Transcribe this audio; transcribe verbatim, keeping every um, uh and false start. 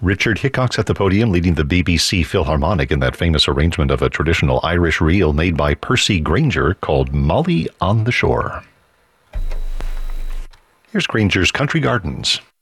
Richard Hickox at the podium, leading the B B C Philharmonic in that famous arrangement of a traditional Irish reel made by Percy Grainger called Molly on the Shore. Here's Grainger's Country Gardens.